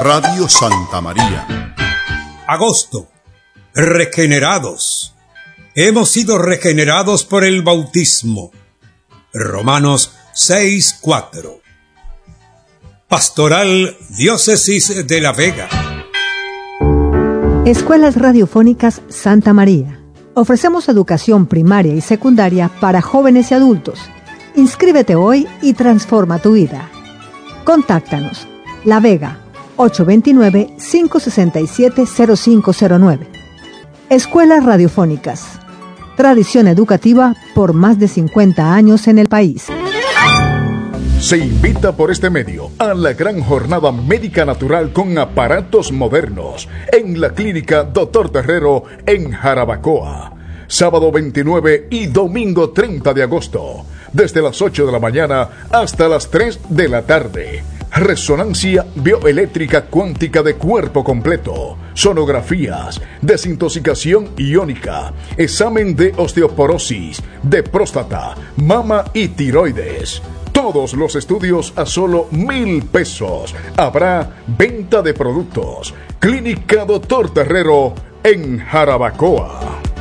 Radio Santa María. Agosto. Regenerados. Hemos sido regenerados por el bautismo. Romanos 6:4. Pastoral Diócesis de La Vega. Escuelas Radiofónicas Santa María. Ofrecemos educación primaria y secundaria para jóvenes y adultos. Inscríbete hoy y transforma tu vida. Contáctanos. La Vega, 829-567-0509. Escuelas Radiofónicas. Tradición educativa por más de 50 años en el país. Se invita por este medio a la gran jornada médica natural con aparatos modernos en la clínica Dr. Terrero en Jarabacoa. Sábado 29 y domingo 30 de agosto, desde las 8 de la mañana hasta las 3 de la tarde. Resonancia bioeléctrica cuántica de cuerpo completo, sonografías, desintoxicación iónica, examen de osteoporosis, de próstata, mama y tiroides. Todos los estudios a solo 1,000 pesos. Habrá venta de productos. Clínica Dr. Terrero en Jarabacoa.